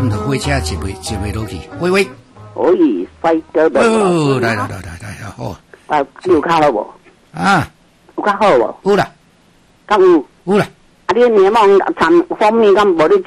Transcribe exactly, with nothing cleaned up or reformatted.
三号火车一袂一袂落去。喂喂， 可以帅哥的。 哦，来来来来来，好。 啊，你有较好无？ 啊， 有较好无？ 有啦， 敢有？ 有啦。 啊，你面膜掺方面敢无你